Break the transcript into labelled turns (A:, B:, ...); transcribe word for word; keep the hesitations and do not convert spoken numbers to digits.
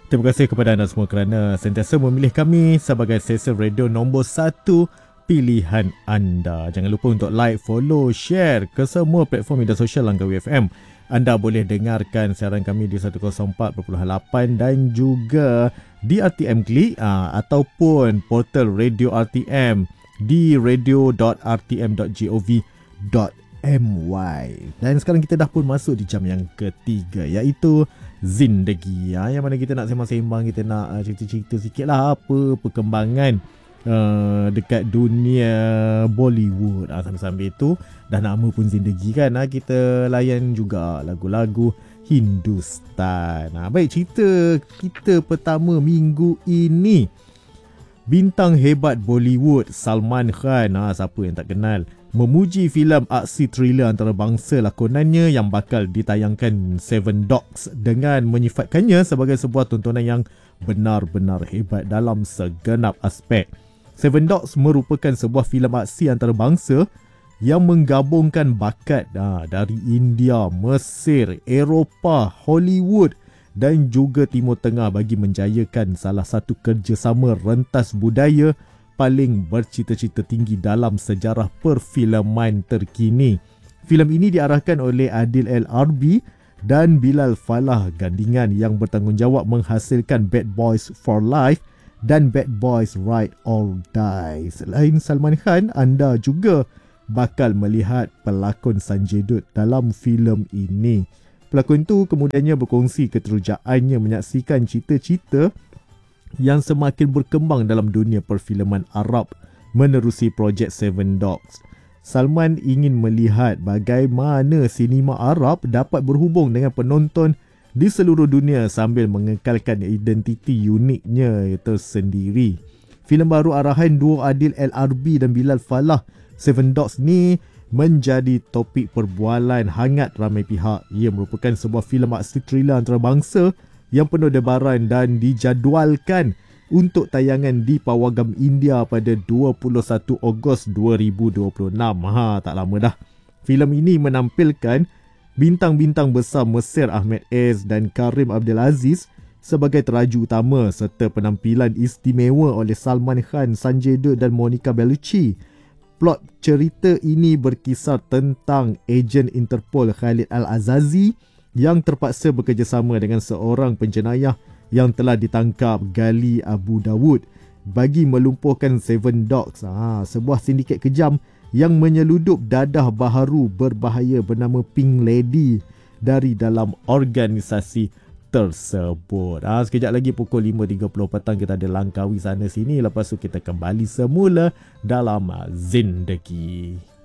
A: Terima kasih kepada anda semua kerana sentiasa memilih kami sebagai stesen radio nombor satu pilihan anda. Jangan lupa untuk like, follow, share ke semua platform media sosial Langkawi F M. Anda boleh dengarkan siaran kami di seratus empat perpuluhan lapan dan juga di R T M Klik aa, ataupun portal Radio R T M di radio dot r t m dot gov dot m y. Dan sekarang kita dah pun masuk di jam yang ketiga, iaitu Zindagi, ha, yang mana kita nak sembang-sembang, kita nak uh, cerita-cerita sikit lah apa perkembangan uh, dekat dunia Bollywood. Ha, sambil-sambil tu dah nama pun Zindagi kan, ha, kita layan juga lagu-lagu Hindustan. Ha, baik, cerita kita pertama minggu ini, bintang hebat Bollywood Salman Khan, ha, siapa yang tak kenal, memuji filem aksi thriller antarabangsa lakonannya yang bakal ditayangkan Seven Dogs dengan menyifatkannya sebagai sebuah tontonan yang benar-benar hebat dalam segenap aspek. Seven Dogs merupakan sebuah filem aksi antarabangsa yang menggabungkan bakat ha, dari India, Mesir, Eropah, Hollywood dan juga Timur Tengah bagi menjayakan salah satu kerjasama rentas budaya paling bercita-cita tinggi dalam sejarah perfilman terkini. Filem ini diarahkan oleh Adil L. Arbi dan Bilal Fallah, gandingan yang bertanggungjawab menghasilkan Bad Boys for Life dan Bad Boys Ride or Die. Selain Salman Khan, anda juga bakal melihat pelakon Sanjay Dutt dalam filem ini. Pelakon itu kemudiannya berkongsi keterujaannya menyaksikan cerita-cerita yang semakin berkembang dalam dunia perfilman Arab menerusi projek Seven Dogs. Salman ingin melihat bagaimana sinema Arab dapat berhubung dengan penonton di seluruh dunia sambil mengekalkan identiti uniknya tersendiri. Filem baru arahan duo Adil L. Arbi dan Bilal Fallah, Seven Dogs ni menjadi topik perbualan hangat ramai pihak. Ia merupakan sebuah filem aksi thriller antarabangsa yang penuh debaran dan dijadualkan untuk tayangan di pawagam India pada dua puluh satu Ogos dua ribu dua puluh enam. Ha, tak lama dah. Filem ini menampilkan bintang-bintang besar Mesir Ahmed Az dan Karim Abdul Aziz sebagai teraju utama serta penampilan istimewa oleh Salman Khan, Sanjay Dutt dan Monica Bellucci. Plot cerita ini berkisar tentang ejen Interpol Khalid Al-Azazi yang terpaksa bekerjasama dengan seorang penjenayah yang telah ditangkap, Gali Abu Dawud, bagi melumpuhkan Seven Dogs, ha, sebuah sindiket kejam yang menyeludup dadah baharu berbahaya bernama Pink Lady dari dalam organisasi tersebut. Ha, sekejap lagi pukul lima tiga puluh petang kita ada Langkawi sana sini. Lepas tu kita kembali semula dalam Zindagi.